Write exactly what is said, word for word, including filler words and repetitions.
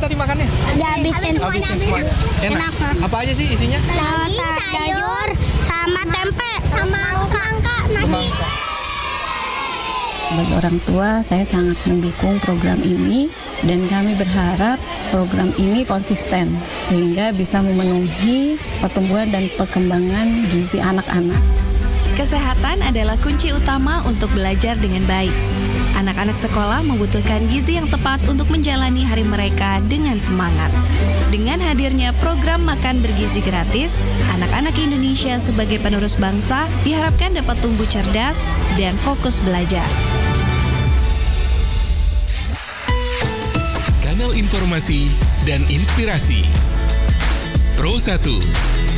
tadi makannya? Dihabisin. Habisin semuanya. Enak. Enak. Apa aja sih isinya? Daging, sayur, sama tempe, sama semangka, nasi. Semangka. Sebagai orang tua, saya sangat mendukung program ini dan kami berharap program ini konsisten sehingga bisa memenuhi pertumbuhan dan perkembangan gizi anak-anak. Kesehatan adalah kunci utama untuk belajar dengan baik. Anak-anak sekolah membutuhkan gizi yang tepat untuk menjalani hari mereka dengan semangat. Dengan hadirnya program makan bergizi gratis, anak-anak Indonesia sebagai penerus bangsa diharapkan dapat tumbuh cerdas dan fokus belajar. Kanal informasi dan inspirasi Pro satu